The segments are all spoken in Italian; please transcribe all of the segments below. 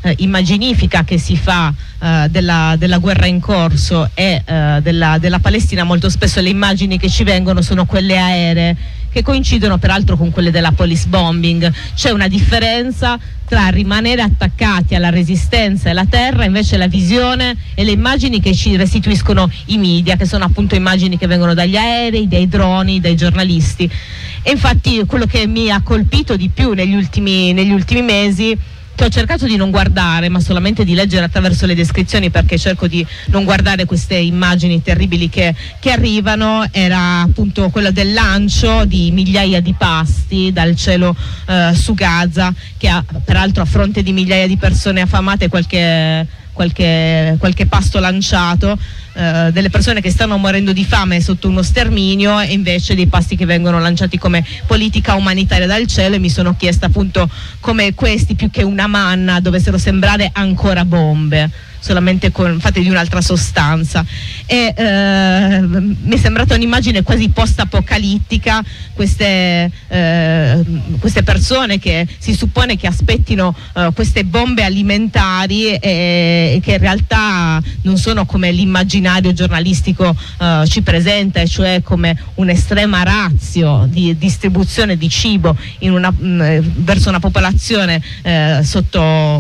immaginifica che si fa della guerra in corso e della Palestina, molto spesso le immagini che ci vengono sono quelle aeree, che coincidono peraltro con quelle della police bombing. C'è una differenza tra rimanere attaccati alla resistenza e la terra, invece la visione e le immagini che ci restituiscono i media, che sono appunto immagini che vengono dagli aerei, dai droni, dai giornalisti. E infatti quello che mi ha colpito di più negli ultimi mesi, che ho cercato di non guardare, ma solamente di leggere attraverso le descrizioni, perché cerco di non guardare queste immagini terribili che arrivano, era appunto quello del lancio di migliaia di pasti dal cielo su Gaza, che peraltro a fronte di migliaia di persone affamate, qualche pasto lanciato, delle persone che stanno morendo di fame sotto uno sterminio, e invece dei pasti che vengono lanciati come politica umanitaria dal cielo. E mi sono chiesta appunto come questi, più che una manna, dovessero sembrare ancora bombe, solamente fatte di un'altra sostanza. E mi è sembrata un'immagine quasi post-apocalittica, queste persone che si suppone che aspettino queste bombe alimentari e che in realtà non sono come l'immaginario giornalistico ci presenta, e cioè come un'estrema ratio di distribuzione di cibo verso una popolazione sotto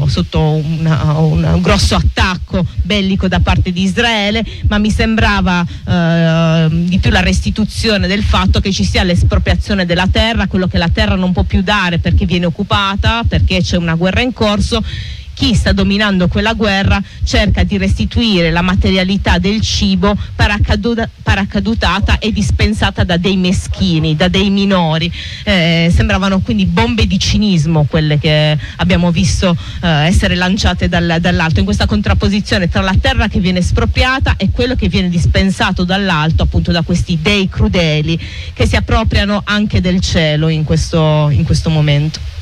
un grosso attacco bellico da parte di Israele, ma mi sembrava di più la restituzione del fatto che ci sia l'espropriazione della terra, quello che la terra non può più dare perché viene occupata, perché c'è una guerra in corso. Chi sta dominando quella guerra cerca di restituire la materialità del cibo paracadutata e dispensata da dei meschini, da dei minori. Sembravano quindi bombe di cinismo quelle che abbiamo visto essere lanciate dall'alto, in questa contrapposizione tra la terra che viene espropriata e quello che viene dispensato dall'alto, appunto da questi dei crudeli che si appropriano anche del cielo in questo momento.